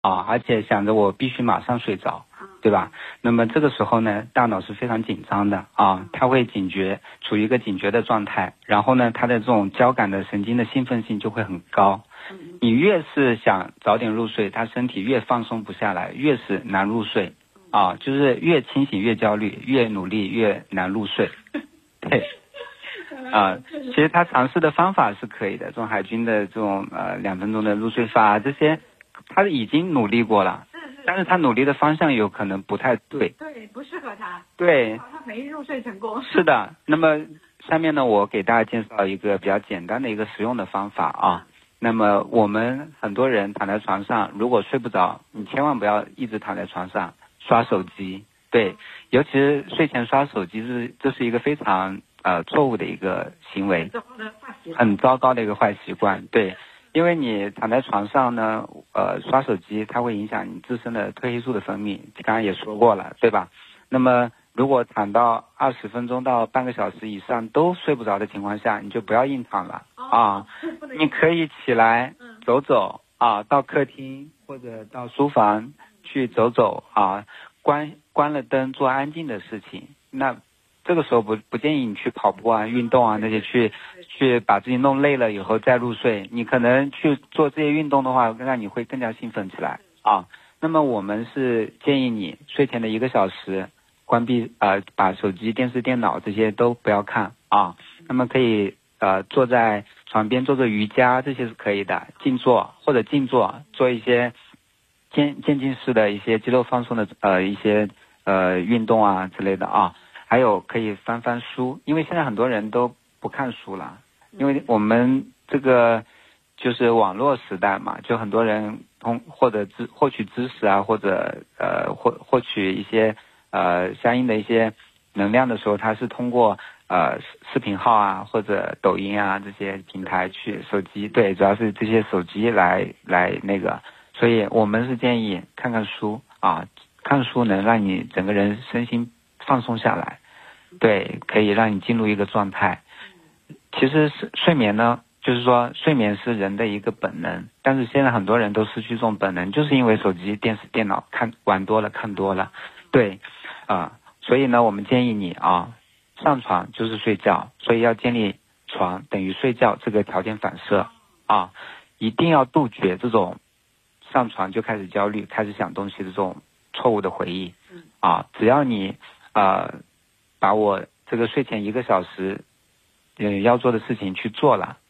而且想着我必须马上睡着，对吧？那么这个时候呢，大脑是非常紧张的它会警觉，处于一个警觉的状态，然后呢，它的这种交感的神经的兴奋性就会很高。你越是想早点入睡，他身体越放松不下来，越是难入睡就是越清醒越焦虑，越努力越难入睡。对其实他尝试的方法是可以的，这种海军的这种2分钟的入睡法这些他已经努力过了，但是他努力的方向有可能不太对， 不适合他， 对， 他没入睡成功。 是的。那么下面呢，我给大家介绍一个比较简单的一个实用的方法那么我们很多人躺在床上，如果睡不着，你千万不要一直躺在床上刷手机，对，尤其是睡前刷手机这是一个非常错误的一个行为，很糟糕的一个坏习惯，对。因为你躺在床上呢，刷手机，它会影响你自身的褪黑素的分泌，刚刚也说过了，对吧？那么如果躺到20分钟到半个小时以上都睡不着的情况下，你就不要硬躺了你可以起来走走到客厅或者到书房去走走关了灯做安静的事情。那这个时候不建议你去跑步运动那些去把自己弄累了以后再入睡，你可能去做这些运动的话，让你会更加兴奋起来那么我们是建议你睡前的1个小时关闭把手机、电视、电脑这些都不要看那么可以坐在床边做做瑜伽，这些是可以的，静坐或者静坐，做一些渐进式的一些肌肉放松的一些运动之类的还有可以翻翻书，因为现在很多人都不看书了，因为我们这个就是网络时代嘛，就很多人获取知识或者获取一些相应的一些能量的时候，它是通过视频号或者抖音这些平台去手机，对，主要是这些手机来那个，所以我们是建议看看书看书能让你整个人身心放松下来，对，可以让你进入一个状态。其实睡眠呢，就是说睡眠是人的一个本能，但是现在很多人都失去这种本能，就是因为手机、电视、电脑玩多了、看多了，对所以呢，我们建议你上床就是睡觉，所以要建立床等于睡觉这个条件反射一定要杜绝这种上床就开始焦虑、开始想东西的这种错误的回忆只要你把我这个睡前1个小时要做的事情去做了，